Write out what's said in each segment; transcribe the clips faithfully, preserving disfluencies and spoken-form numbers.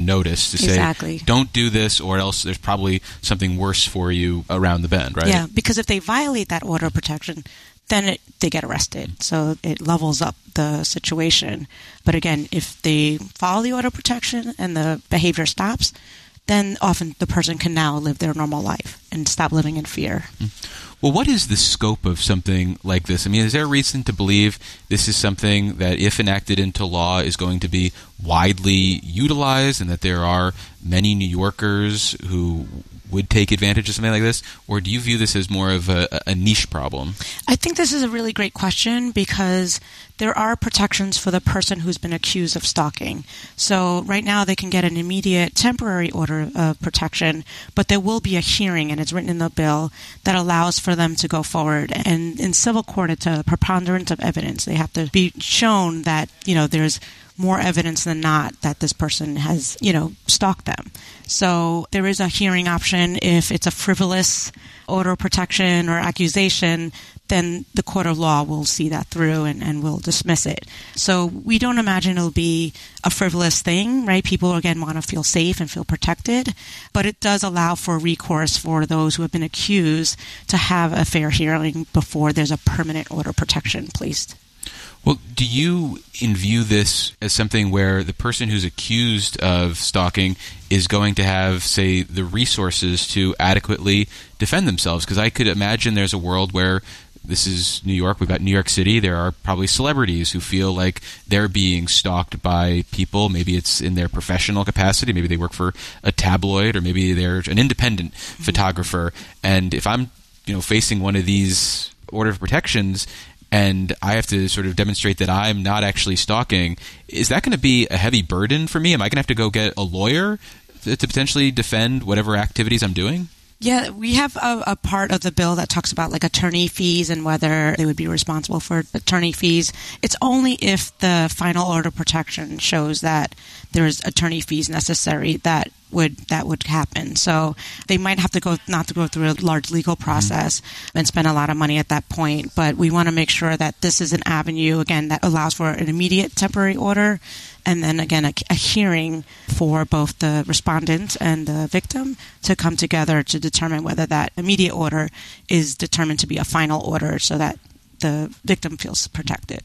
notice to say, exactly. don't do this or else there's probably something worse for you around the bend, right? Yeah, because if they violate that order of protection, then it, they get arrested. So it levels up the situation. But again, if they follow the order of protection and the behavior stops, then often the person can now live their normal life and stop living in fear. Well, what is the scope of something like this? I mean, is there reason to believe this is something that, if enacted into law, is going to be widely utilized and that there are many New Yorkers who would take advantage of something like this? Or do you view this as more of a, a niche problem? I think this is a really great question because there are protections for the person who's been accused of stalking. So right now they can get an immediate temporary order of protection, but there will be a hearing, and it's written in the bill, that allows for them to go forward. And in civil court, it's a preponderance of evidence. They have to be shown that, you know, there's more evidence than not that this person has, you know, stalked them. So there is a hearing option. If it's a frivolous order of protection or accusation, then the court of law will see that through and, and will dismiss it. So we don't imagine it'll be a frivolous thing, right? People, again, want to feel safe and feel protected, but it does allow for recourse for those who have been accused to have a fair hearing before there's a permanent order of protection placed. Well, do you view this as something where the person who's accused of stalking is going to have, say, the resources to adequately defend themselves? Because I could imagine there's a world where this is New York, we've got New York City, there are probably celebrities who feel like they're being stalked by people. Maybe it's in their professional capacity, maybe they work for a tabloid, or maybe they're an independent mm-hmm. photographer. And if I'm, you know, facing one of these order of protections, and I have to sort of demonstrate that I'm not actually stalking, is that going to be a heavy burden for me? Am I going to have to go get a lawyer to, to potentially defend whatever activities I'm doing? Yeah, we have a, a part of the bill that talks about like attorney fees and whether they would be responsible for attorney fees. It's only if the final order of protection shows that there's attorney fees necessary that would that would happen. So they might have to go not to go through a large legal process mm-hmm. and spend a lot of money at that point. But we want to make sure that this is an avenue, again, that allows for an immediate temporary order, and then again a, a hearing for both the respondent and the victim to come together to determine whether that immediate order is determined to be a final order, so that the victim feels protected.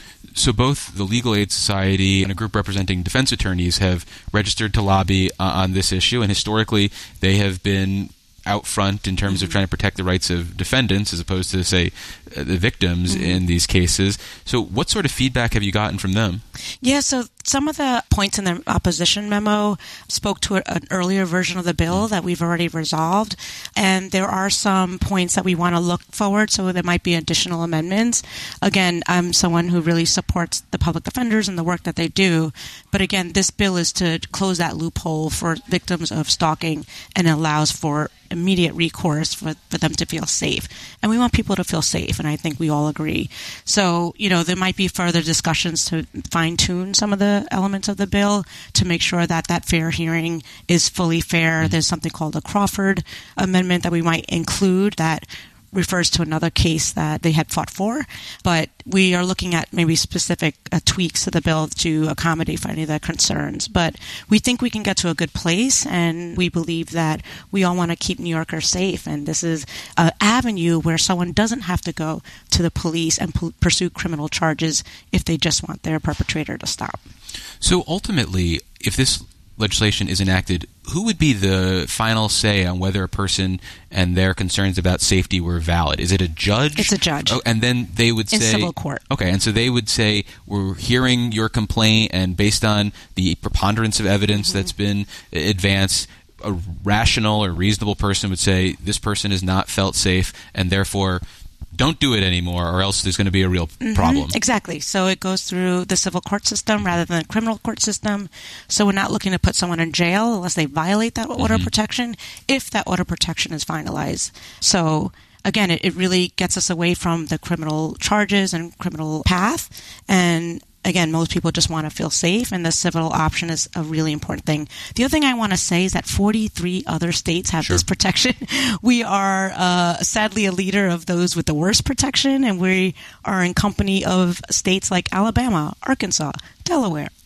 So both the Legal Aid Society and a group representing defense attorneys have registered to lobby uh, on this issue, and historically they have been out front in terms mm-hmm. of trying to protect the rights of defendants as opposed to, say, uh, the victims mm-hmm. in these cases. So what sort of feedback have you gotten from them? Yeah, so some of the points in the opposition memo spoke to an earlier version of the bill that we've already resolved, and there are some points that we want to look forward, so there might be additional amendments. Again, I'm someone who really supports the public defenders and the work that they do, but again, this bill is to close that loophole for victims of stalking and allows for immediate recourse for, for them to feel safe. And we want people to feel safe, and I think we all agree. So, you know, there might be further discussions to fine-tune some of the elements of the bill to make sure that that fair hearing is fully fair. Mm-hmm. There's something called a Crawford Amendment that we might include that refers to another case that they had fought for, but we are looking at maybe specific uh, tweaks to the bill to accommodate for any of the concerns. But we think we can get to a good place, and we believe that we all want to keep New Yorkers safe, and this is an avenue where someone doesn't have to go to the police and p- pursue criminal charges if they just want their perpetrator to stop. So ultimately, if this legislation is enacted, who would be the final say on whether a person and their concerns about safety were valid? Is it a judge? It's a judge. Oh, and then they would say... In civil court. Okay, and so they would say, we're hearing your complaint, and based on the preponderance of evidence mm-hmm. that's been advanced, a rational or reasonable person would say, this person has not felt safe, and therefore don't do it anymore, or else there's going to be a real mm-hmm, problem. Exactly. So it goes through the civil court system rather than the criminal court system. So we're not looking to put someone in jail unless they violate that order mm-hmm. of protection, if that order of protection is finalized. So again, it, it really gets us away from the criminal charges and criminal path. And again, most people just want to feel safe, and the civil option is a really important thing. The other thing I want to say is that forty-three other states have sure. this protection. We are uh, sadly a leader of those with the worst protection, and we are in company of states like Alabama, Arkansas, Delaware,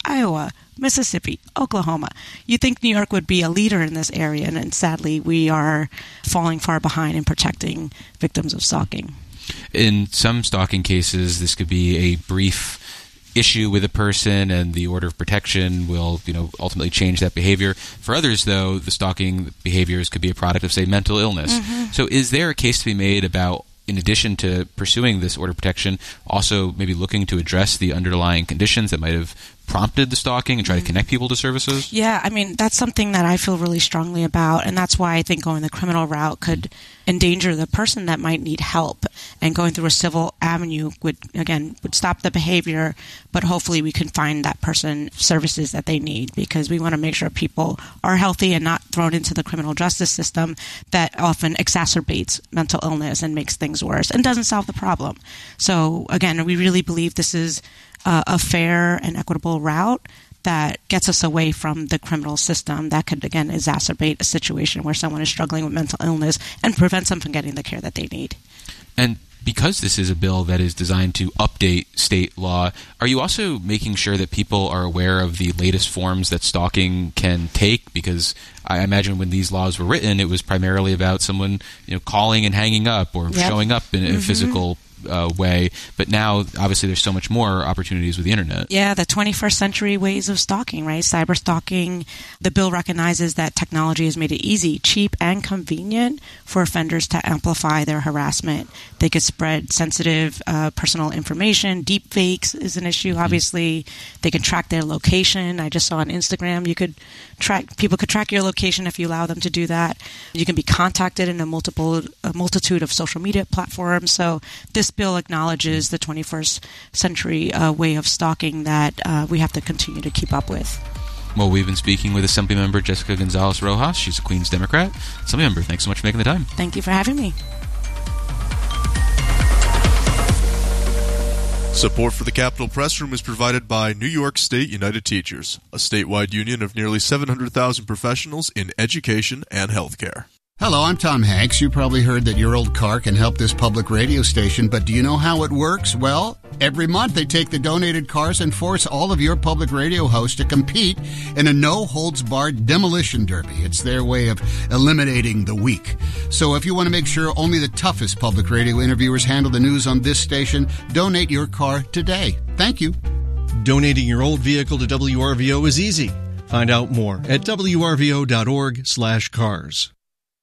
Iowa, Mississippi, Oklahoma. You think New York would be a leader in this area, and, and sadly we are falling far behind in protecting victims of stalking. In some stalking cases, this could be a brief issue with a person, and the order of protection will, you know, ultimately change that behavior. For others, though, the stalking behaviors could be a product of, say, mental illness. Mm-hmm. So is there a case to be made about, in addition to pursuing this order of protection, also maybe looking to address the underlying conditions that might have prompted the stalking and try to connect people to services? Yeah, I mean, that's something that I feel really strongly about, and that's why I think going the criminal route could endanger the person that might need help, and going through a civil avenue would, again, would stop the behavior, but hopefully we can find that person services that they need, because we want to make sure people are healthy and not thrown into the criminal justice system that often exacerbates mental illness and makes things worse and doesn't solve the problem. So, again, we really believe this is Uh, a fair and equitable route that gets us away from the criminal system that could, again, exacerbate a situation where someone is struggling with mental illness and prevent them from getting the care that they need. And because this is a bill that is designed to update state law, are you also making sure that people are aware of the latest forms that stalking can take? Because I imagine when these laws were written, it was primarily about someone, you know, calling and hanging up or yep. showing up in a mm-hmm. physical Uh, way, but now obviously there's so much more opportunities with the internet. Yeah, the twenty-first century ways of stalking, right? Cyber stalking. The bill recognizes that technology has made it easy, cheap, and convenient for offenders to amplify their harassment. They could spread sensitive uh, personal information. Deep fakes is an issue, obviously. They can track their location. I just saw on Instagram you could track, people could track your location if you allow them to do that. You can be contacted in a multiple a multitude of social media platforms. So this bill acknowledges the twenty-first century uh, way of stalking that uh, we have to continue to keep up with. Well, we've been speaking with Assemblymember Jessica Gonzalez Rojas. She's a Queens Democrat. Assemblymember, thanks so much for making the time. Thank you for having me. Support for the Capitol Press Room is provided by New York State United Teachers, a statewide union of nearly seven hundred thousand professionals in education and healthcare. Hello, I'm Tom Hanks. You probably heard that your old car can help this public radio station, but do you know how it works? Well, every month they take the donated cars and force all of your public radio hosts to compete in a no-holds-barred demolition derby. It's their way of eliminating the weak. So if you want to make sure only the toughest public radio interviewers handle the news on this station, donate your car today. Thank you. Donating your old vehicle to W R V O is easy. Find out more at W R V O dot org slash cars.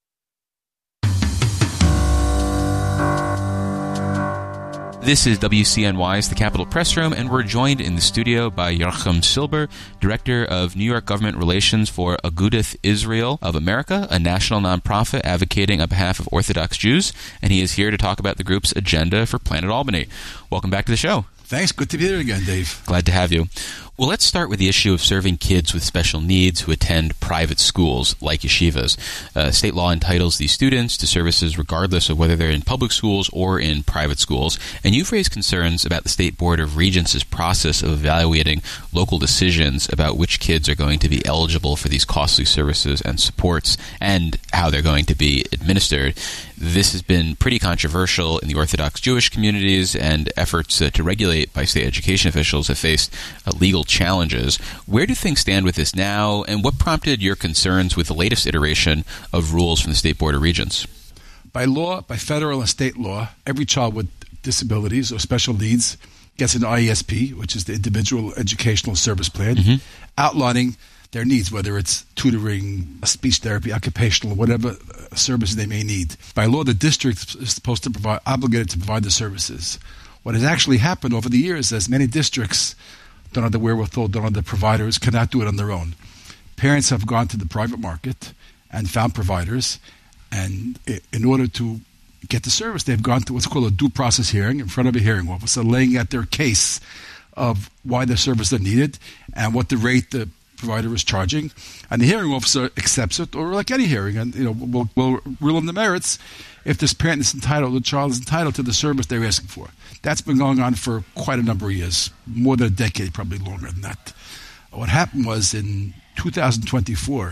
This is W C N Y's The Capitol Press Room, and we're joined in the studio by Joachim Silber, Director of New York Government Relations for Agudath Israel of America, a national nonprofit advocating on behalf of Orthodox Jews, and he is here to talk about the group's agenda for Planet Albany. Welcome back to the show. Thanks. Good to be here again, Dave. Glad to have you. Well, let's start with the issue of serving kids with special needs who attend private schools like yeshivas. Uh, state law entitles these students to services regardless of whether they're in public schools or in private schools. And you've raised concerns about the State Board of Regents' process of evaluating local decisions about which kids are going to be eligible for these costly services and supports and how they're going to be administered. This has been pretty controversial in the Orthodox Jewish communities, and efforts uh, to regulate by state education officials have faced uh, legal challenges. Where do things stand with this now, and what prompted your concerns with the latest iteration of rules from the State Board of Regents? By law, by federal and state law, every child with disabilities or special needs gets an I E S P, which is the Individual Educational Service Plan, mm-hmm. outlining their needs, whether it's tutoring, speech therapy, occupational, whatever services they may need. By law, the district is supposed to provide, obligated to provide the services. What has actually happened over the years is many districts don't have the wherewithal, don't have the providers, cannot do it on their own. Parents have gone to the private market and found providers, and in order to get the service, they've gone to what's called a due process hearing in front of a hearing officer, laying out their case of why the service is needed and what the rate the provider is charging, and the hearing officer accepts it, or like any hearing, and you know, we'll, we'll rule on the merits if this parent is entitled, the child is entitled to the service they're asking for. That's been going on for quite a number of years, more than a decade, probably longer than that. What happened was in two thousand twenty-four,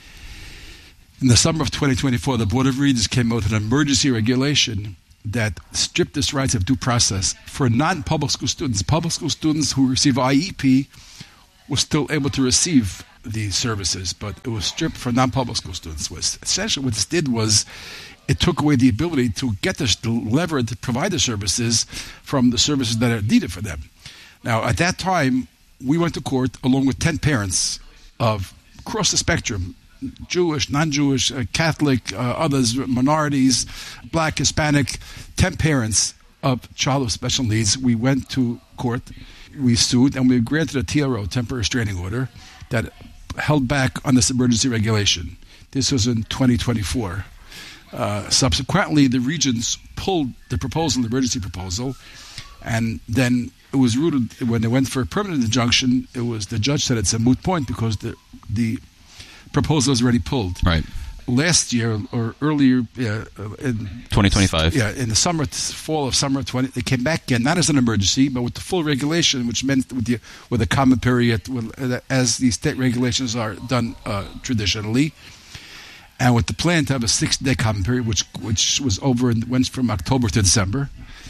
in the summer of twenty twenty-four, the Board of Regents came out with an emergency regulation that stripped this rights of due process for non-public school students. Public school students who receive I E P was still able to receive these services, but it was stripped for non-public school students. Was essentially what this did was it took away the ability to get the, the lever to provide the services from the services that are needed for them. Now, at that time, we went to court along with ten parents of across the spectrum, Jewish, non-Jewish, uh, Catholic, uh, others, minorities, Black, Hispanic, ten parents of child with special needs. We went to court, we sued, and we were granted a T R O, temporary restraining order, that held back on this emergency regulation. This was in twenty twenty-four. Uh, subsequently, the regions pulled the proposal, the emergency proposal, and then it was rooted, when they went for a permanent injunction, it was, the judge said it's a moot point because the the proposal was already pulled. Right. Last year or earlier uh, in twenty twenty-five. Yeah, in the summer, fall of summer twenty, they came back again, not as an emergency, but with the full regulation, which meant with the with a common period, with, as the state regulations are done uh, traditionally, and with the plan to have a six-day common period, which which was over and went from October to December,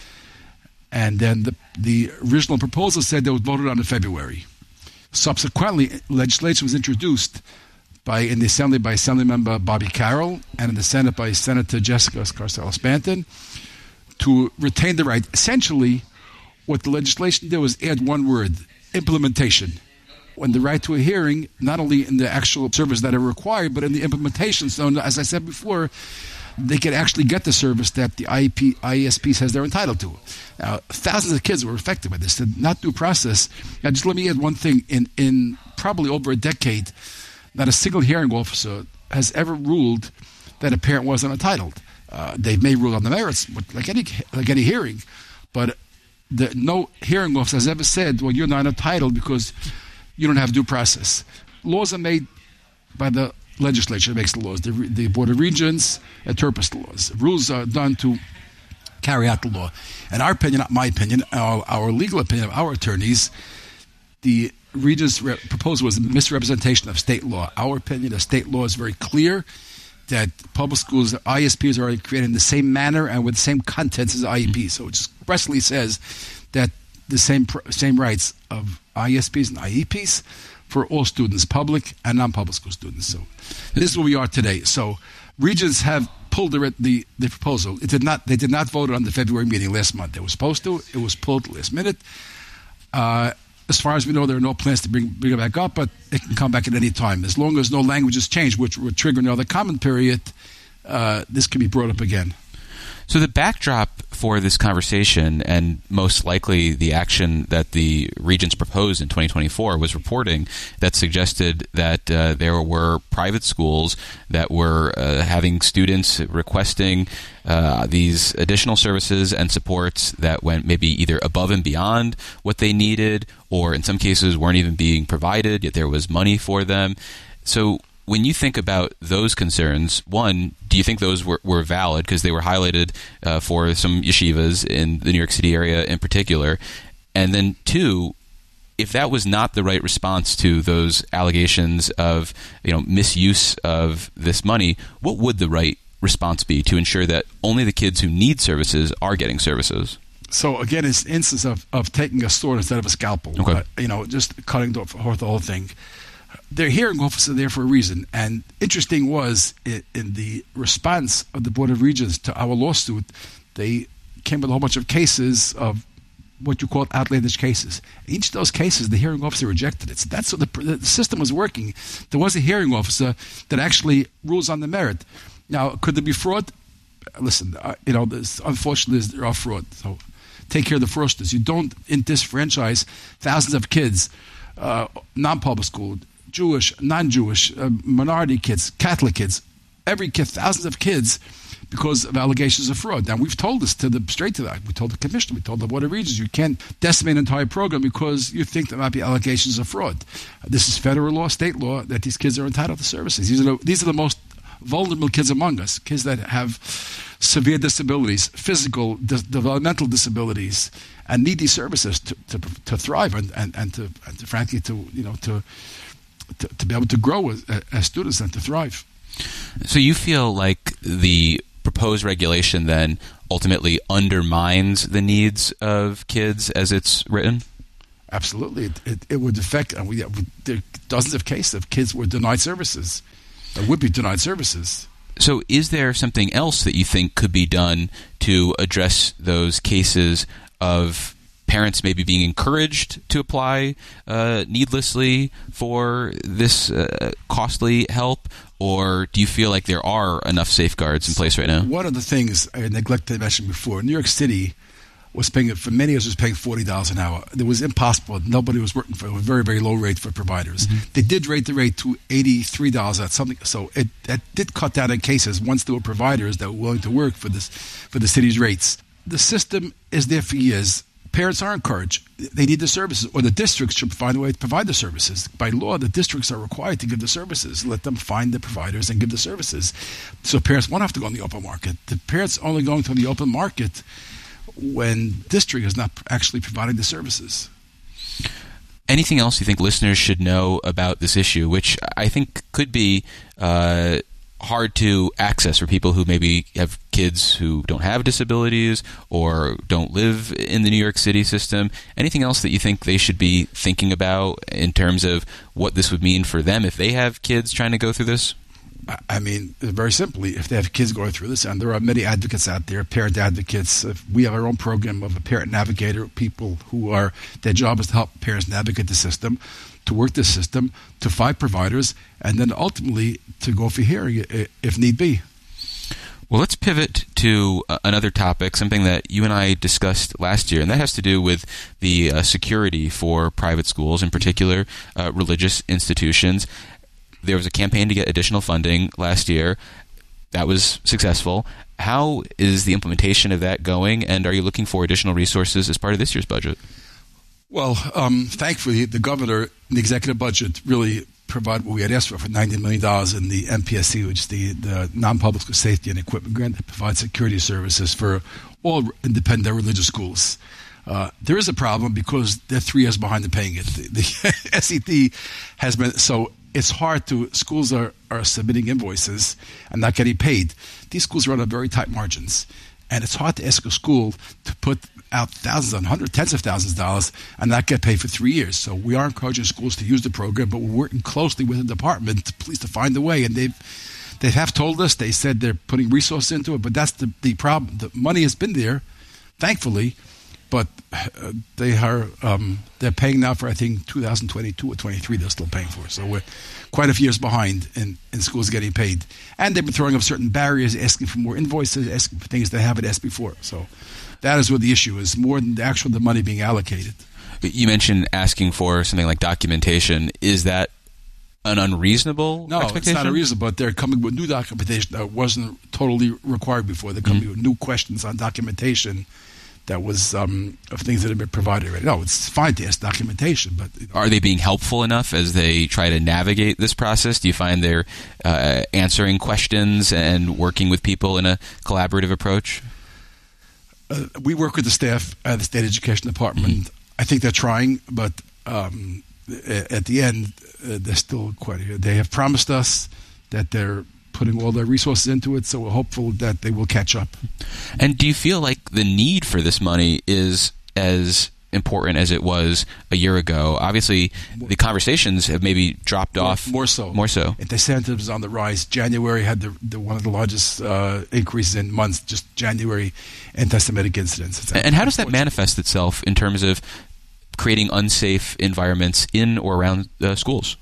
and then the the original proposal said they would vote it on in February. Subsequently, legislation was introduced by in the Assembly by Assemblymember Bobby Carroll and in the Senate by Senator Jessica Scarcella-Spanton to retain the right. Essentially, what the legislation did was add one word, implementation. When the right to a hearing, not only in the actual service that are required, but in the implementation. So, as I said before, they can actually get the service that the I E P, I E S P says they're entitled to. Now, thousands of kids were affected by this. The not due process. Now, just let me add one thing. In, in probably over a decade, not a single hearing officer has ever ruled that a parent wasn't entitled. Uh, they may rule on the merits, like any like any hearing, but the, no hearing officer has ever said, well, you're not entitled because you don't have due process. Laws are made by the legislature that makes the laws. The, the Board of Regents interprets the laws. Rules are done to carry out the law. In our opinion, not my opinion, our, our legal opinion of our attorneys, the Regents' re- proposal was a misrepresentation of state law. Our opinion of state law is very clear that public schools, I S Ps, are already created in the same manner and with the same contents as I E Ps. So it expressly says that the same pr- same rights of I S Ps and I E Ps for all students, public and non-public school students. So this is where we are today. So Regents have pulled the, the the proposal. It did not. They did not vote on the February meeting last month. They were supposed to. It was pulled last minute. Uh, As far as we know, there are no plans to bring, bring it back up, but it can come back at any time. As long as no language is changed, which would trigger another comment period, uh, this can be brought up again. So the backdrop for this conversation, and most likely the action that the Regents proposed in twenty twenty-four, was reporting that suggested that uh, there were private schools that were uh, having students requesting uh, these additional services and supports that went maybe either above and beyond what they needed, or in some cases weren't even being provided, yet there was money for them. So when you think about those concerns, one, do you think those were, were valid because they were highlighted uh, for some yeshivas in the New York City area in particular? And then two, if that was not the right response to those allegations of, you know, misuse of this money, what would the right response be to ensure that only the kids who need services are getting services? So again, it's an instance of, of taking a sword instead of a scalpel. Okay. Uh, you know, just cutting off the whole thing. They're hearing officer there for a reason. And interesting was, in, in the response of the Board of Regents to our lawsuit, they came with a whole bunch of cases of what you call outlandish cases. Each of those cases, the hearing officer rejected it. So that's what the, the system was working. There was a hearing officer that actually rules on the merit. Now, could there be fraud? Listen, uh, you know, unfortunately, there are fraud. So take care of the fraudsters. You don't disenfranchise thousands of kids, uh, non-public school, Jewish, non-Jewish, uh, minority kids, Catholic kids, every kid, thousands of kids, because of allegations of fraud. Now, we've told this to the straight to that. We told the commissioner, we told the Board of Regents, you can't decimate an entire program because you think there might be allegations of fraud. This is federal law, state law, that these kids are entitled to services. These are the, these are the most vulnerable kids among us, kids that have severe disabilities, physical, de- developmental disabilities, and need these services to, to, to thrive and, and, and, to, and to, frankly, to, you know, to, to, to be able to grow as, as students and to thrive. So you feel like the proposed regulation then ultimately undermines the needs of kids as it's written? Absolutely. It, it, it would affect, and we, there are dozens of cases of kids were denied services, or would be denied services. So is there something else that you think could be done to address those cases of parents maybe being encouraged to apply uh, needlessly for this uh, costly help? Or do you feel like there are enough safeguards in place right now? One of the things I neglected to mention before, New York City was paying, for many years, was paying forty dollars an hour. It was impossible. Nobody was working for it. It was a very, very low rate for providers. Mm-hmm. They did rate the rate to eighty-three dollars at something. So it that did cut down on cases once there were providers that were willing to work for this for the city's rates. The system is there for years. Parents are encouraged. They need the services, or the districts should find a way to provide the services. By law, the districts are required to give the services. Let them find the providers and give the services. So parents won't have to go on the open market. The parents only going to the open market when district is not actually providing the services. Anything else you think listeners should know about this issue, which I think could be uh, hard to access for people who maybe have kids who don't have disabilities or don't live in the New York City system? Anything else that you think they should be thinking about in terms of what this would mean for them if they have kids trying to go through this? I mean, very simply, if they have kids going through this, and there are many advocates out there, parent advocates. If we have our own program of a parent navigator, people who are, their job is to help parents navigate the system, to work the system, to find providers, and then ultimately to go for hearing if need be. Well, let's pivot to uh, another topic, something that you and I discussed last year, and that has to do with the uh, security for private schools, in particular uh, religious institutions. There was a campaign to get additional funding last year. That was successful. How is the implementation of that going, and are you looking for additional resources as part of this year's budget? Well, um, thankfully, the governor, in the executive budget, really provided what we had asked for, for ninety million dollars in the N P S C, which is the, the Non-Public School Safety and Equipment Grant that provides security services for all independent religious schools. Uh, there is a problem because they're three years behind in paying it. The, the S E D has been so... It's hard to, schools are, are submitting invoices and not getting paid. These schools run on very tight margins. And it's hard to ask a school to put out thousands and hundreds, tens of thousands of dollars and not get paid for three years. So we are encouraging schools to use the program, but we're working closely with the department to please to find a way. And they've, they have told us, they said they're putting resources into it, but that's the, the problem. The money has been there, thankfully, but uh, they are um, they're paying now for, I think, two thousand twenty-two or twenty-three they're still paying for. So we're quite a few years behind in, in schools getting paid. And they've been throwing up certain barriers, asking for more invoices, asking for things they haven't asked before. So that is what the issue is, more than the actual the money being allocated. You mentioned asking for something like documentation. Is that an unreasonable no, expectation? No, it's not unreasonable, but they're coming with new documentation that wasn't totally required before. They're coming mm-hmm. with new questions on documentation that was um, of things that have been provided already. No, it's fine to ask documentation, but... You know. Are they being helpful enough as they try to navigate this process? Do you find they're uh, answering questions and working with people in a collaborative approach? Uh, we work with the staff at the State Education Department. Mm-hmm. I think they're trying, but um, at the end, uh, they're still quite... They have promised us that they're putting all their resources into it, so we're hopeful that they will catch up. And do you feel like the need for this money is as important as it was a year ago? Obviously, the conversations have maybe dropped more, off. More so. More so. Anti-Semitism is on the rise. January had the, the one of the largest uh, increases in months, just January anti-Semitic incidents. And, and how does that manifest itself in terms of creating unsafe environments in or around uh, schools?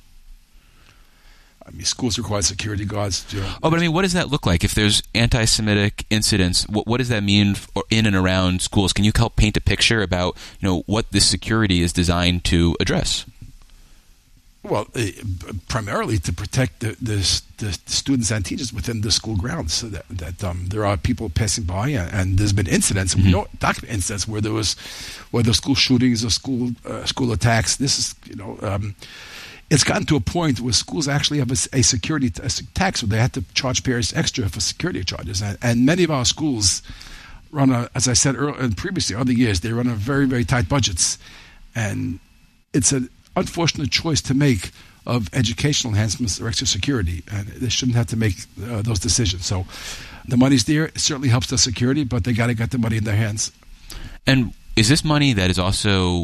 I mean, schools require security guards. You know. Oh, but I mean, what does that look like? If there's anti-Semitic incidents, what, what does that mean for, in and around schools? Can you help paint a picture about, you know, what this security is designed to address? Well, uh, primarily to protect the, the, the students and teachers within the school grounds, so that, that um, there are people passing by, and, and there's been incidents, mm-hmm. we know document incidents where there was, whether school shootings or school uh, school attacks. This is, you know. Um, It's gotten to a point where schools actually have a, a security t- a tax where they had to charge parents extra for security charges. And, and many of our schools run, a, as I said earlier, previously, other years, they run a very, very tight budgets. And it's an unfortunate choice to make of educational enhancements or extra security. And they shouldn't have to make uh, those decisions. So the money's there. It certainly helps the security, but they got to get the money in their hands. And is this money that is also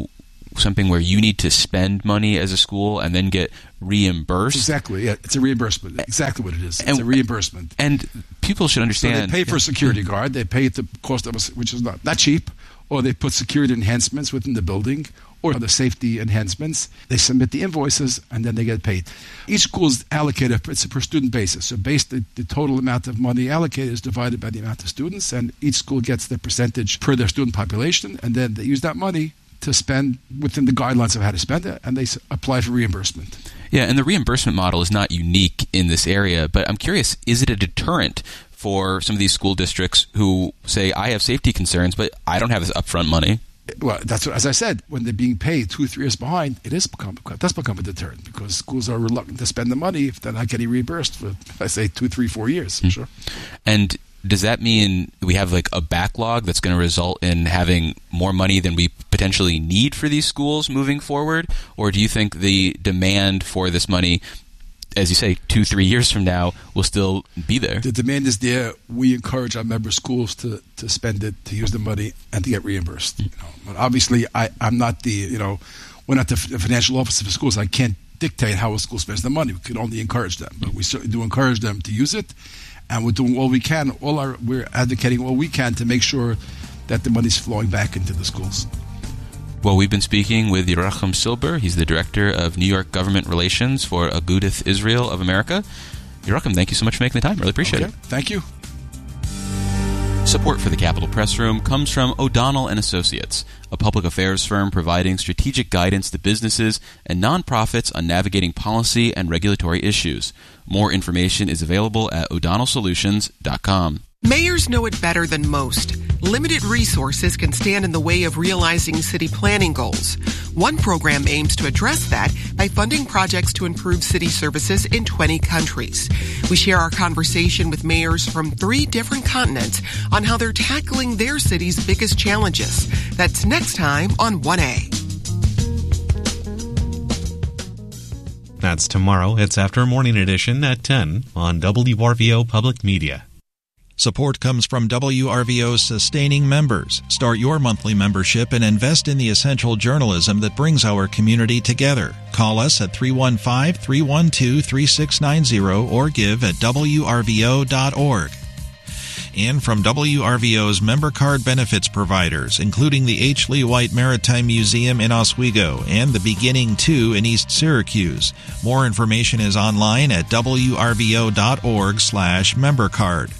something where you need to spend money as a school and then get reimbursed? Exactly. Yeah, it's a reimbursement. Exactly what it is. It's and, a reimbursement. And people should understand. So they pay for a security guard. They pay the cost of a, which is not not cheap, or they put security enhancements within the building, or the safety enhancements. They submit the invoices, and then they get paid. Each school is allocated, it's a per student basis. So based the, the total amount of money allocated is divided by the amount of students, and each school gets their percentage per their student population, and then they use that money to spend within the guidelines of how to spend it, and they s- apply for reimbursement. Yeah, and the reimbursement model is not unique in this area, but I'm curious, is it a deterrent for some of these school districts who say, I have safety concerns, but I don't have this upfront money? Well, that's what, as I said, when they're being paid two, three years behind, it is become that's become a deterrent because schools are reluctant to spend the money if they're not getting reimbursed for, I say, two, three, four years. Mm-hmm. Sure. And does that mean we have like a backlog that's going to result in having more money than we potentially need for these schools moving forward? Or do you think the demand for this money, as you say, two, three years from now, will still be there? The demand is there. We encourage our member schools to, to spend it, to use the money, and to get reimbursed. You know, but obviously, I, I'm not the, you know, we're not the financial officer for schools. I can't dictate how a school spends the money. We can only encourage them. But we certainly do encourage them to use it, and we're doing all we can. All our We're advocating all we can to make sure that the money's flowing back into the schools. Well, we've been speaking with Yerachim Silber. He's the Director of New York Government Relations for Agudath Israel of America. Yerachim, thank you so much for making the time. Really appreciate okay. it. Thank you. Support for the Capitol Press Room comes from O'Donnell and Associates, a public affairs firm providing strategic guidance to businesses and nonprofits on navigating policy and regulatory issues. More information is available at o'donnell solutions dot com. Mayors know it better than most. Limited resources can stand in the way of realizing city planning goals. One program aims to address that by funding projects to improve city services in twenty countries. We share our conversation with mayors from three different continents on how they're tackling their city's biggest challenges. That's next time on one A. That's tomorrow. It's after morning edition at ten on W R V O Public Media. Support comes from W R V O's sustaining members. Start your monthly membership and invest in the essential journalism that brings our community together. Call us at three one five, three one two, three six nine zero or give at W R V O dot org. And from W R V O's member card benefits providers, including the H. Lee White Maritime Museum in Oswego and the Beginning two in East Syracuse. More information is online at W R V O dot org slash member card.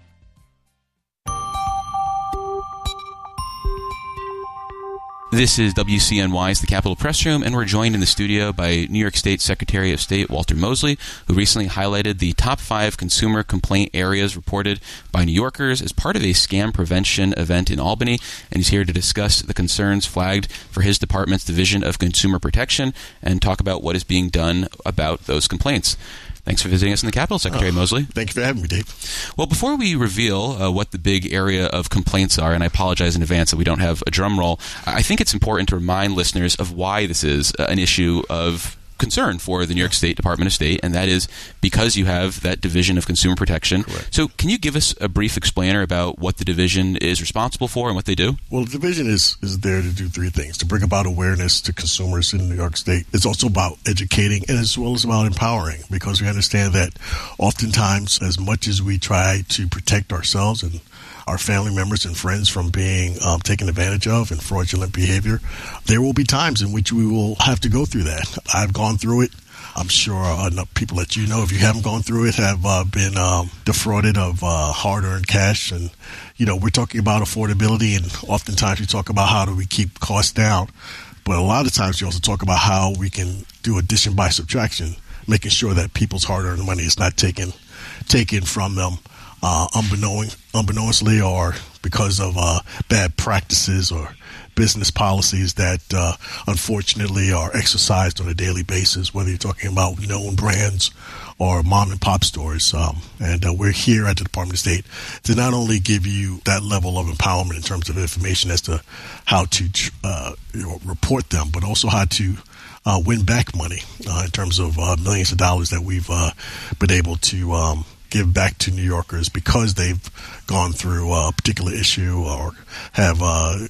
This is W C N Y's The Capitol Press Room, and we're joined in the studio by New York State Secretary of State Walter Mosley, who recently highlighted the top five consumer complaint areas reported by New Yorkers as part of a scam prevention event in Albany, and he's here to discuss the concerns flagged for his department's Division of Consumer Protection and talk about what is being done about those complaints. Thanks for visiting us in the Capitol, Secretary uh, Mosley. Thank you for having me, Dave. Well, before we reveal uh, what the big area of complaints are, and I apologize in advance that we don't have a drum roll, I think it's important to remind listeners of why this is uh, an issue of concern for the New York State Department of State, and that is because you have that Division of Consumer Protection. Correct. So can you give us a brief explainer about what the division is responsible for and what they do? Well, the division is, is there to do three things: to bring about awareness to consumers in New York State. It's also about educating, and as well as about empowering, because we understand that oftentimes, as much as we try to protect ourselves and our family members and friends from being um, taken advantage of and fraudulent behavior, there will be times in which we will have to go through that. I've gone through it. I'm sure enough people that you know, if you haven't gone through it, have uh, been um, defrauded of uh, hard-earned cash. And, you know, we're talking about affordability, and oftentimes we talk about how do we keep costs down. But a lot of times we also talk about how we can do addition by subtraction, making sure that people's hard-earned money is not taken taken from them Uh, unbeknown, unbeknownstly, or because of uh, bad practices or business policies that uh, unfortunately are exercised on a daily basis, whether you're talking about known brands or mom and pop stores. Um, and uh, we're here at the Department of State to not only give you that level of empowerment in terms of information as to how to uh, you know, report them, but also how to uh, win back money uh, in terms of uh, millions of dollars that we've uh, been able to um, give back to New Yorkers because they've gone through a particular issue or have uh,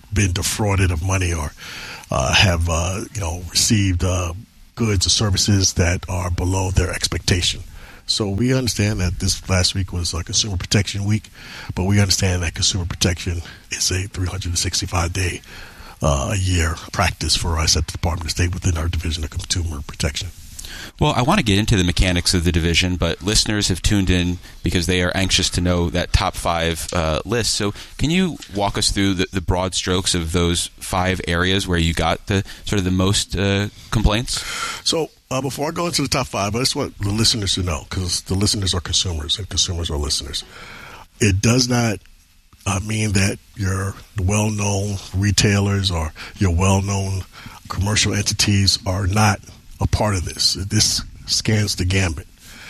been defrauded of money or uh, have uh, you know received uh, goods or services that are below their expectation. So we understand that this last week was a Consumer Protection Week, but we understand that consumer protection is a three hundred sixty-five day uh, a year practice for us at the Department of State within our Division of Consumer Protection. Well, I want to get into the mechanics of the division, but listeners have tuned in because they are anxious to know that top five uh, list. So can you walk us through the, the broad strokes of those five areas where you got the sort of the most uh, complaints? So uh, before I go into the top five, I just want the listeners to know, because the listeners are consumers and consumers are listeners. It does not uh, mean that your well-known retailers or your well-known commercial entities are not a part of this. This scans the gambit.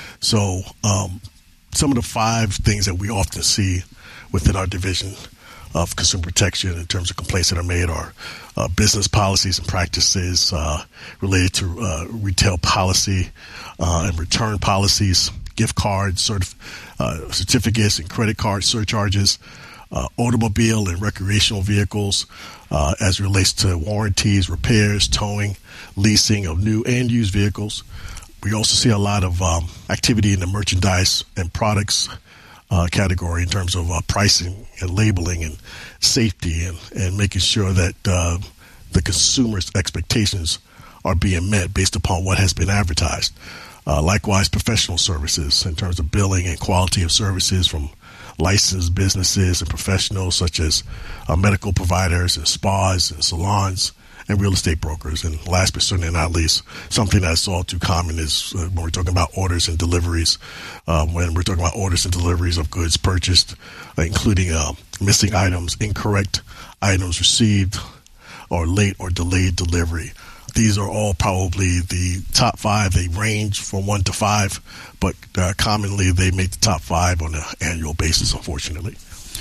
So um, some of the five things that we often see within our division of consumer protection in terms of complaints that are made are uh, business policies and practices uh, related to uh, retail policy uh, and return policies, gift cards, certif- uh, certificates and credit card surcharges, uh, automobile and recreational vehicles uh, as it relates to warranties, repairs, towing, leasing of new and used vehicles. We also see a lot of um, activity in the merchandise and products uh, category in terms of uh, pricing and labeling and safety and, and making sure that uh, the consumer's expectations are being met based upon what has been advertised. Uh, likewise, professional services in terms of billing and quality of services from licensed businesses and professionals such as uh, medical providers and spas and salons and real estate brokers. And last but certainly not least, something that's all too common is uh, when we're talking about orders and deliveries, um, when we're talking about orders and deliveries of goods purchased, uh, including uh, missing items, incorrect items received, or late or delayed delivery. These are all probably the top five. They range from one to five, but uh, commonly they make the top five on an annual basis, unfortunately.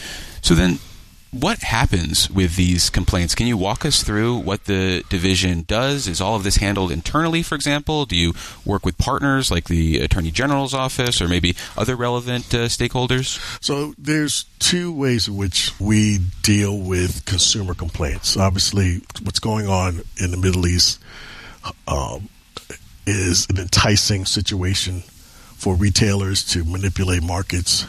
So then, what happens with these complaints? Can you walk us through what the division does? Is all of this handled internally, for example? Do you work with partners like the Attorney General's office or maybe other relevant uh, stakeholders? So there's two ways in which we deal with consumer complaints. Obviously, what's going on in the Middle East um, is an enticing situation for retailers to manipulate markets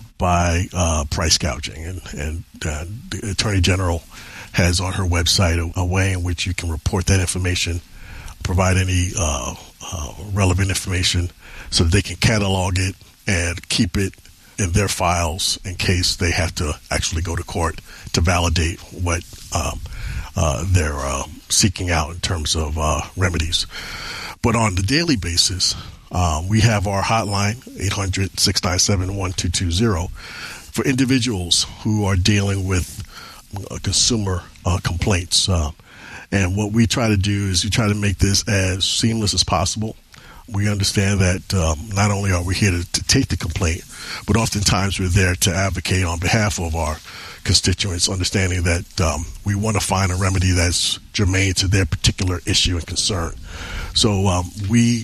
by uh, price gouging, and, and uh, the Attorney General has on her website a, a way in which you can report that information, provide any uh, uh, relevant information so that they can catalog it and keep it in their files in case they have to actually go to court to validate what um, uh, they're uh, seeking out in terms of uh, remedies. But on the daily basis, Um, we have our hotline, eight hundred, six nine seven, one two two zero, for individuals who are dealing with uh, consumer uh, complaints. Uh, and what we try to do is we try to make this as seamless as possible. We understand that um, not only are we here to, to take the complaint, but oftentimes we're there to advocate on behalf of our constituents, understanding that um, we want to find a remedy that's germane to their particular issue and concern. So um, we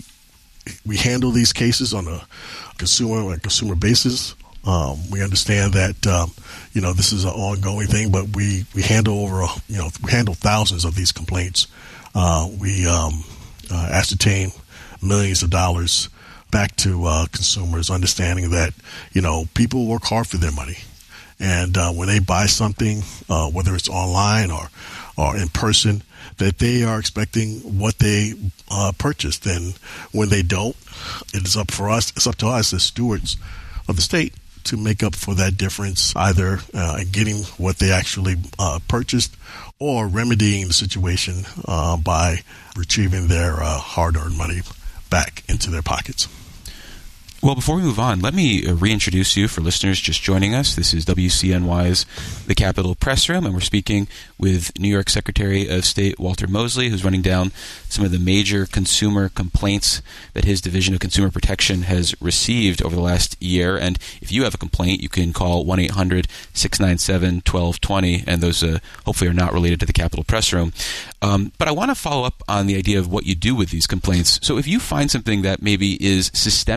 We handle these cases on a consumer on a consumer basis. Um, we understand that um, you know this is an ongoing thing, but we, we handle over a, you know we handle thousands of these complaints. Uh, we um, uh, ascertain millions of dollars back to uh, consumers, understanding that you know people work hard for their money, and uh, when they buy something, uh, whether it's online or or in person, that they are expecting what they uh, purchased. And when they don't, it is up for us, it's up to us as stewards of the state to make up for that difference, either uh, in getting what they actually uh, purchased or remedying the situation uh, by retrieving their uh, hard-earned money back into their pockets. Well, before we move on, let me uh, reintroduce you for listeners just joining us. This is W C N Y's The Capitol Press Room, and we're speaking with New York Secretary of State Walter Mosley, who's running down some of the major consumer complaints that his Division of Consumer Protection has received over the last year. And if you have a complaint, you can call one eight hundred, six nine seven, one two two zero, and those uh, hopefully are not related to the Capitol Press Room. Um, but I want to follow up on the idea of what you do with these complaints. So if you find something that maybe is systemic in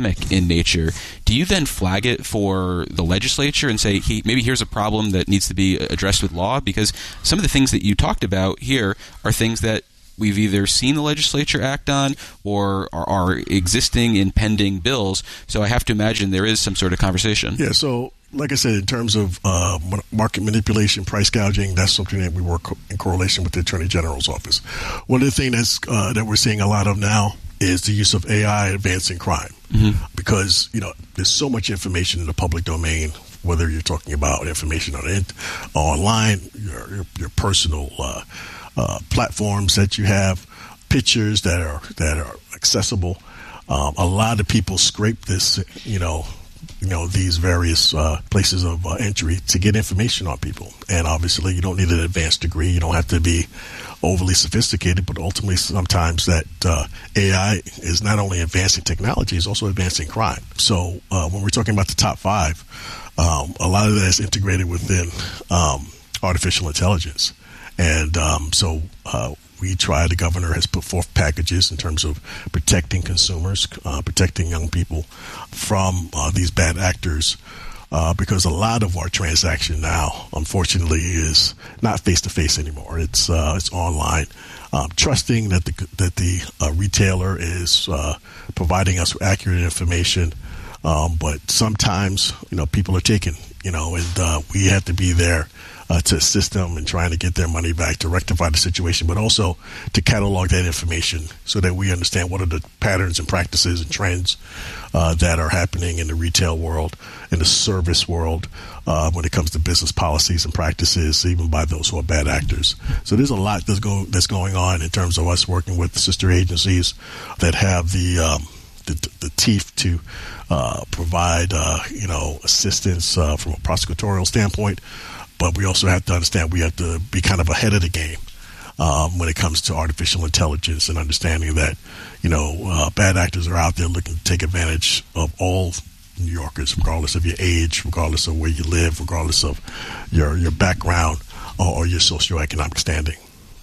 nature, do you then flag it for the legislature and say, hey, maybe here's a problem that needs to be addressed with law? Because some of the things that you talked about here are things that we've either seen the legislature act on or are, are existing in pending bills. So I have to imagine there is some sort of conversation. Yeah, so like I said, in terms of uh, market manipulation, price gouging, that's something that we work in correlation with the Attorney General's office. One of the things that's, uh, that we're seeing a lot of now is the use of A I advancing crime. Mm-hmm. Because, you know, there's so much information in the public domain, whether you're talking about information on it, online, your, your, your personal uh, uh, platforms that you have, pictures that are that are accessible. Um, a lot of people scrape this, you know, you know, these various uh, places of uh, entry to get information on people. And obviously, you don't need an advanced degree. You don't have to be overly sophisticated, but ultimately, sometimes that uh, A I is not only advancing technology, it's also advancing crime. So uh, when we're talking about the top five, um, a lot of that is integrated within um, artificial intelligence. And um, so uh, we try, the governor has put forth packages in terms of protecting consumers, uh, protecting young people from uh, these bad actors, uh, because a lot of our transaction now, unfortunately, is not face-to-face anymore. It's uh, it's online. Um, trusting that the that the uh, retailer is uh, providing us with accurate information, um, but sometimes, you know, people are taken, you know, and uh, we have to be there Uh, to assist them in trying to get their money back, to rectify the situation, but also to catalog that information so that we understand what are the patterns and practices and trends uh, that are happening in the retail world, in the service world, uh, when it comes to business policies and practices, even by those who are bad actors. So there's a lot that's, go- that's going on in terms of us working with sister agencies that have the um, the, the teeth to uh, provide, uh, you know, assistance uh, from a prosecutorial standpoint. But we also have to understand we have to be kind of ahead of the game um, when it comes to artificial intelligence and understanding that, you know, uh, bad actors are out there looking to take advantage of all New Yorkers, regardless of your age, regardless of where you live, regardless of your, your background or, or your socioeconomic standing.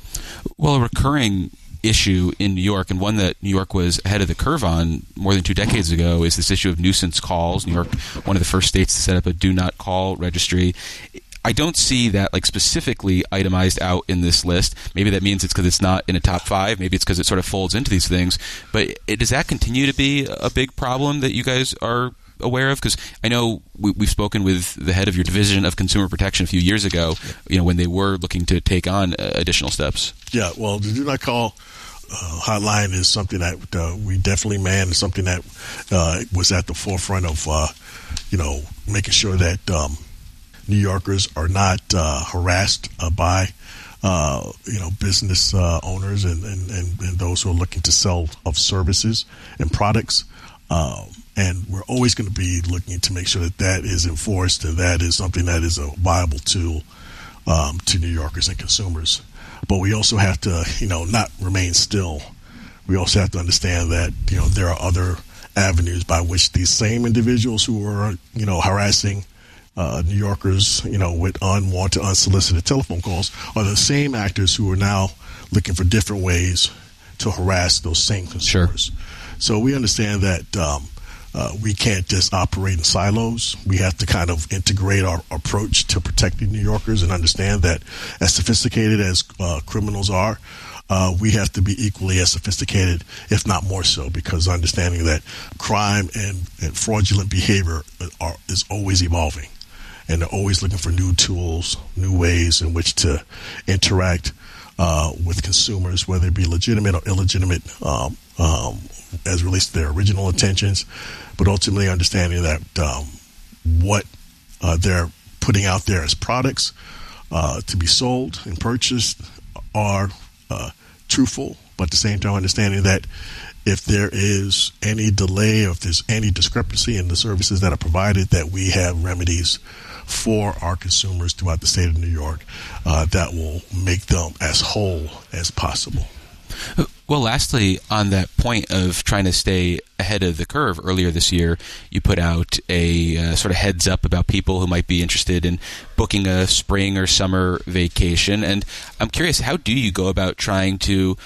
Well, a recurring issue in New York, and one that New York was ahead of the curve on more than two decades ago, is this issue of nuisance calls. New York, one of the first states to set up a do not call registry. I don't see that like specifically itemized out in this list. Maybe that means it's because it's not in a top five. Maybe it's because it sort of folds into these things. But it, does that continue to be a big problem that you guys are aware of? Because I know we, we've spoken with the head of your division of consumer protection a few years ago, you know, when they were looking to take on uh, additional steps. Yeah, well, the do not call uh, hotline is something that uh, we definitely man. It's something that uh, was at the forefront of, uh, you know, making sure that um, New Yorkers are not uh, harassed uh, by, uh, you know, business uh, owners and, and, and, and those who are looking to sell of services and products. Uh, and we're always going to be looking to make sure that that is enforced and that is something that is a viable tool um, to New Yorkers and consumers. But we also have to, you know, not remain still. We also have to understand that, you know, there are other avenues by which these same individuals who are, you know, harassing Uh, New Yorkers, you know, with unwanted, unsolicited telephone calls, are the same actors who are now looking for different ways to harass those same consumers. Sure. So we understand that um, uh, we can't just operate in silos. We have to kind of integrate our approach to protecting New Yorkers and understand that as sophisticated as uh, criminals are, uh, we have to be equally as sophisticated, if not more so, because understanding that crime and, and fraudulent behavior are, is always evolving. And they're always looking for new tools, new ways in which to interact uh, with consumers, whether it be legitimate or illegitimate, um, um, as it relates to their original intentions, but ultimately understanding that um, what uh, they're putting out there as products uh, to be sold and purchased are uh, truthful, but at the same time understanding that if there is any delay or if there's any discrepancy in the services that are provided, that we have remedies for our consumers throughout the state of New York uh, that will make them as whole as possible. Well, lastly, on that point of trying to stay ahead of the curve, earlier this year, you put out a uh, sort of heads up about people who might be interested in booking a spring or summer vacation. And I'm curious, how do you go about trying to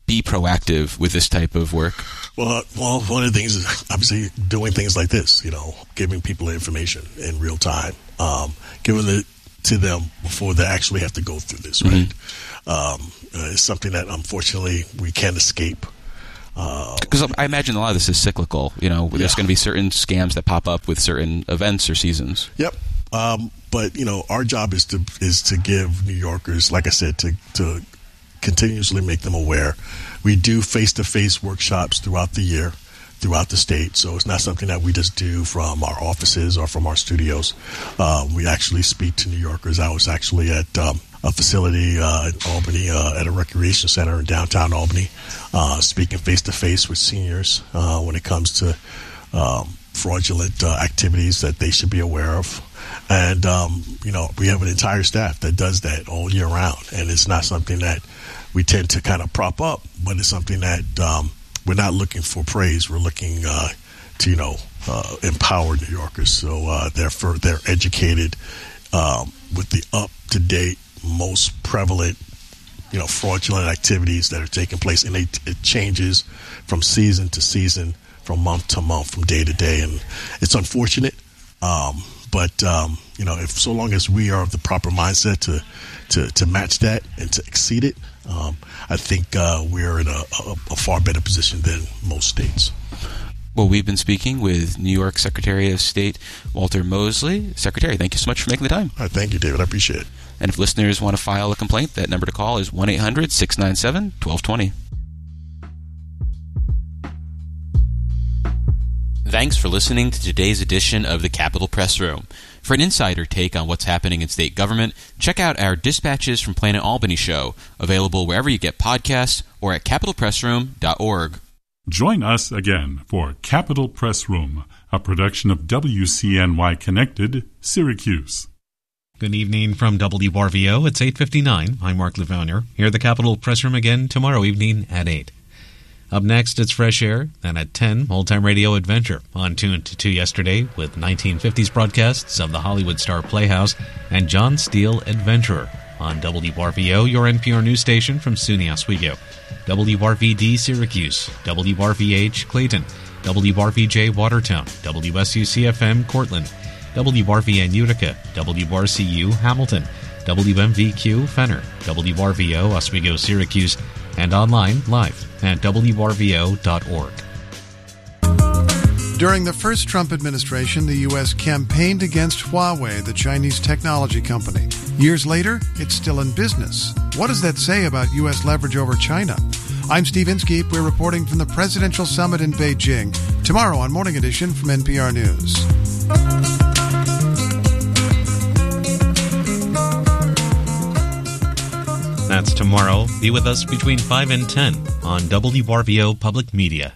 be proactive with this type of work? Well, well, one of the things is obviously doing things like this, you know, giving people information in real time, um, giving it to them before they actually have to go through this, right? Mm-hmm. Um, uh, it's something that, unfortunately, we can't escape. Because uh, I imagine a lot of this is cyclical. You know, there's yeah. going to be certain scams that pop up with certain events or seasons. Yep. Um, but, you know, our job is to is to give New Yorkers, like I said, to, to continuously make them aware. We do face-to-face workshops throughout the year, throughout the state. So it's not something that we just do from our offices or from our studios. Um, we actually speak to New Yorkers. I was actually at um, a facility uh, in Albany, uh, at a recreation center in downtown Albany, uh, speaking face-to-face with seniors uh, when it comes to um, fraudulent uh, activities that they should be aware of. And, um, you know, we have an entire staff that does that all year round. And it's not something that we tend to kind of prop up, but it's something that um, we're not looking for praise. We're looking uh, to, you know, uh, empower New Yorkers. So uh, they're, for, they're educated um, with the up-to-date, most prevalent, you know, fraudulent activities that are taking place. And it, it changes from season to season, from month to month, from day to day. And it's unfortunate. Um, but, um, you know, if so long as we are of the proper mindset to, to, to match that and to exceed it, um, I think uh, we're in a, a, a far better position than most states. Well, we've been speaking with New York Secretary of State Walter Mosley. Secretary, thank you so much for making the time. All right, thank you, David. I appreciate it. And if listeners want to file a complaint, that number to call is one eight hundred six nine seven one two two zero. Thanks for listening to today's edition of the Capitol Press Room. For an insider take on what's happening in state government, check out our Dispatches from Planet Albany show, available wherever you get podcasts or at capital press room dot org. Join us again for Capitol Press Room, a production of W C N Y Connected, Syracuse. Good evening from W R V O. It's eight fifty-nine. I'm Mark Levonier. Here at the Capitol Press Room again tomorrow evening at eight. Up next, it's Fresh Air, and at ten, Old Time Radio Adventure, on Tune to Two Yesterday with nineteen fifties broadcasts of the Hollywood Star Playhouse and John Steele Adventurer on W R V O, your N P R news station from SUNY Oswego, W R V D Syracuse, W R V H Clayton, W R V J Watertown, W S U C F M Cortland, W R V N Utica, W R C U Hamilton, W M V Q Fenner, W R V O Oswego Syracuse, and online live at W R V O dot org. During the first Trump administration, the U S campaigned against Huawei, the Chinese technology company. Years later, it's still in business. What does that say about U S leverage over China? I'm Steve Inskeep. We're reporting from the Presidential Summit in Beijing. Tomorrow on Morning Edition from N P R News. That's tomorrow. Be with us between five and ten on W R V O Public Media.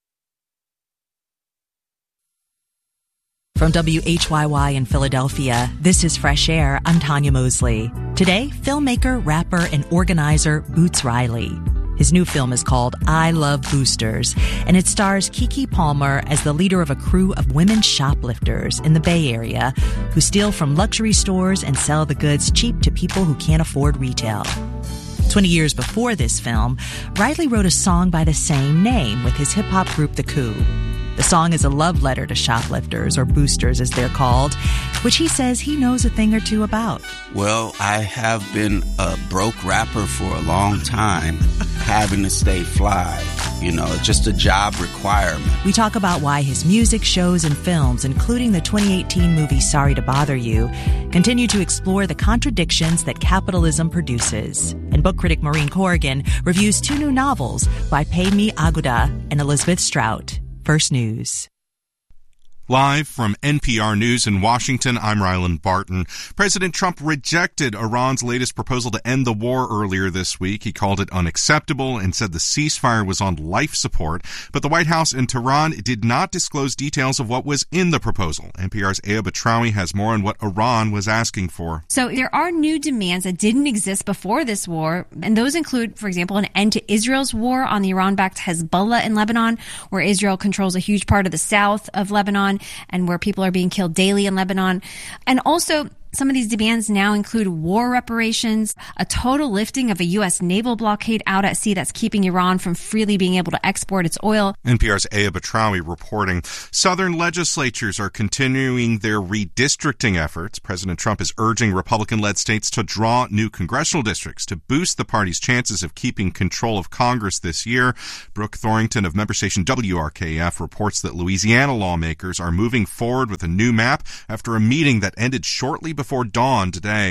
From W H Y Y in Philadelphia, this is Fresh Air. I'm Tanya Mosley. Today, filmmaker, rapper, and organizer Boots Riley. His new film is called I Love Boosters, and it stars Keke Palmer as the leader of a crew of women shoplifters in the Bay Area who steal from luxury stores and sell the goods cheap to people who can't afford retail. Twenty years before this film, Riley wrote a song by the same name with his hip-hop group The Coup. The song is a love letter to shoplifters, or boosters as they're called, which he says he knows a thing or two about. Well, I have been a broke rapper for a long time, having to stay fly. You know, it's just a job requirement. We talk about why his music, shows, and films, including the twenty eighteen movie Sorry to Bother You, continue to explore the contradictions that capitalism produces. And book critic Maureen Corrigan reviews two new novels by Paymi Aguda and Elizabeth Strout. First News. Live from N P R News in Washington, I'm Ryland Barton. President Trump rejected Iran's latest proposal to end the war earlier this week. He called it unacceptable and said the ceasefire was on life support. But the White House in Tehran did not disclose details of what was in the proposal. N P R's Aya Batrawi has more on what Iran was asking for. So there are new demands that didn't exist before this war, and those include, for example, an end to Israel's war on the Iran-backed Hezbollah in Lebanon, where Israel controls a huge part of the south of Lebanon, and where people are being killed daily in Lebanon. And also Some of these demands now include war reparations, a total lifting of a U S naval blockade out at sea that's keeping Iran from freely being able to export its oil. N P R's Aya Batrawi reporting. Southern legislatures are continuing their redistricting efforts. President Trump is urging Republican-led states to draw new congressional districts to boost the party's chances of keeping control of Congress this year. Brooke Thorington of member station W R K F reports that Louisiana lawmakers are moving forward with a new map after a meeting that ended shortly before dawn today.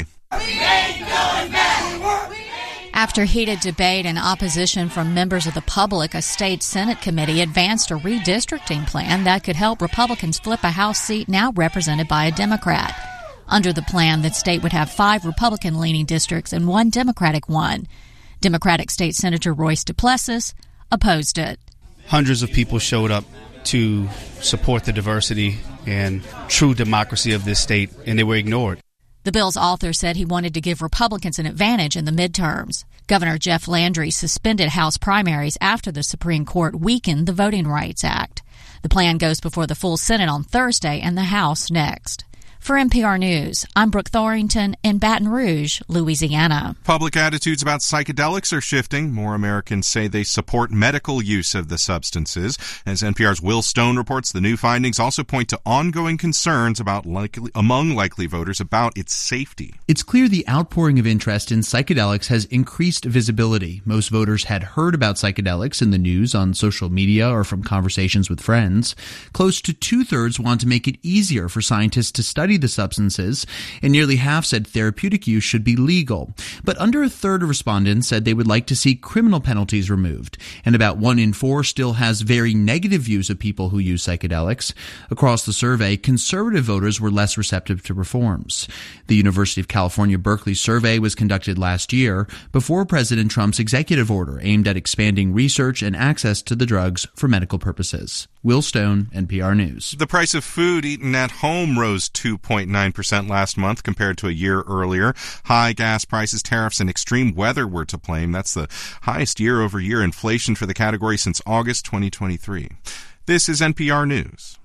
After heated debate and opposition from members of the public, a state Senate committee advanced a redistricting plan that could help Republicans flip a House seat now represented by a Democrat. Under the plan, the state would have five Republican-leaning districts and one Democratic one. Democratic State Senator Royce DePlessis opposed it. Hundreds of people showed up to support the diversity and true democracy of this state, and they were ignored. The bill's author said he wanted to give Republicans an advantage in the midterms. Governor Jeff Landry suspended House primaries after the Supreme Court weakened the Voting Rights Act. The plan goes before the full Senate on Thursday and the House next. For N P R News, I'm Brooke Thorington in Baton Rouge, Louisiana. Public attitudes about psychedelics are shifting. More Americans say they support medical use of the substances. As N P R's Will Stone reports, the new findings also point to ongoing concerns about likely, among likely voters about its safety. It's clear the outpouring of interest in psychedelics has increased visibility. Most voters had heard about psychedelics in the news, on social media, or from conversations with friends. Close to two-thirds want to make it easier for scientists to study the substances, and nearly half said therapeutic use should be legal. But under a third of respondents said they would like to see criminal penalties removed, and about one in four still has very negative views of people who use psychedelics. Across the survey, conservative voters were less receptive to reforms. The University of California Berkeley survey was conducted last year before President Trump's executive order aimed at expanding research and access to the drugs for medical purposes. Will Stone, N P R News. The price of food eaten at home rose two point nine percent last month compared to a year earlier. High gas prices, tariffs, and extreme weather were to blame. That's the highest year-over-year inflation for the category since August twenty twenty-three. This is N P R News.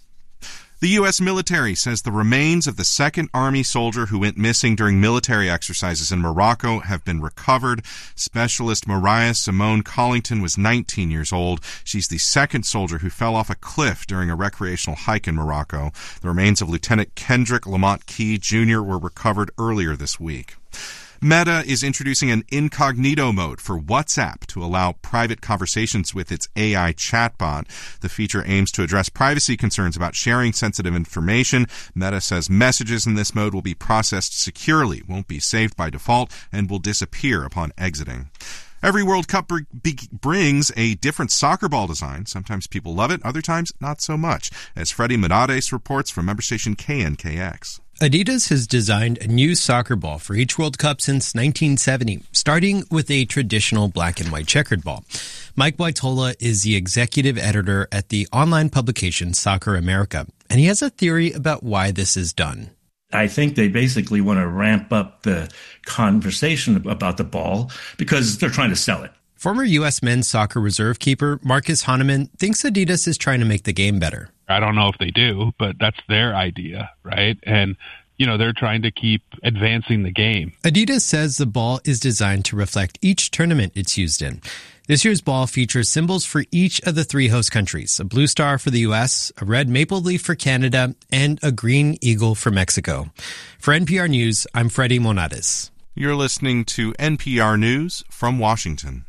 The U S military says the remains of the second Army soldier who went missing during military exercises in Morocco have been recovered. Specialist Mariah Simone Collington was nineteen years old. She's the second soldier who fell off a cliff during a recreational hike in Morocco. The remains of Lieutenant Kendrick Lamont Key Junior were recovered earlier this week. Meta is introducing an incognito mode for WhatsApp to allow private conversations with its A I chatbot. The feature aims to address privacy concerns about sharing sensitive information. Meta says messages in this mode will be processed securely, won't be saved by default, and will disappear upon exiting. Every World Cup br- b- brings a different soccer ball design. Sometimes people love it, other times not so much. As Freddie Menades reports from member station K N K X. Adidas has designed a new soccer ball for each World Cup since nineteen seventy, starting with a traditional black and white checkered ball. Mike Waitola is the executive editor at the online publication Soccer America, and he has a theory about why this is done. I think they basically want to ramp up the conversation about the ball because they're trying to sell it. Former U S men's soccer reserve keeper Marcus Hahnemann thinks Adidas is trying to make the game better. I don't know if they do, but that's their idea, right? And, you know, they're trying to keep advancing the game. Adidas says the ball is designed to reflect each tournament it's used in. This year's ball features symbols for each of the three host countries, a blue star for the U S, a red maple leaf for Canada, and a green eagle for Mexico. For N P R News, I'm Freddie Menades. You're listening to N P R News from Washington.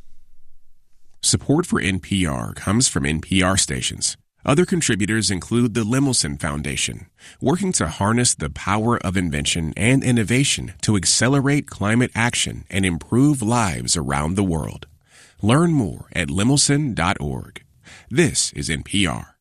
Support for N P R comes from N P R stations. Other contributors include the Lemelson Foundation, working to harness the power of invention and innovation to accelerate climate action and improve lives around the world. Learn more at lemelson dot org. This is N P R.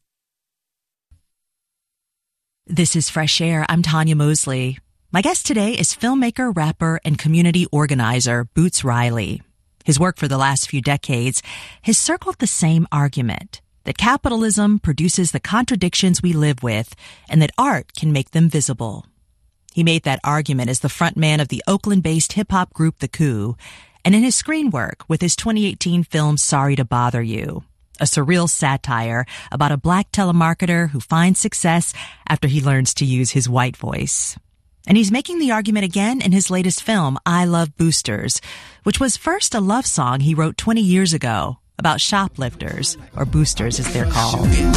This is Fresh Air. I'm Tanya Mosley. My guest today is filmmaker, rapper, and community organizer Boots Riley. His work for the last few decades has circled the same argument, that capitalism produces the contradictions we live with and that art can make them visible. He made that argument as the frontman of the Oakland-based hip-hop group The Coup, and in his screen work with his twenty eighteen film Sorry to Bother You, a surreal satire about a black telemarketer who finds success after he learns to use his white voice. And he's making the argument again in his latest film, I Love Boosters, which was first a love song he wrote twenty years ago about shoplifters, or boosters as they're called.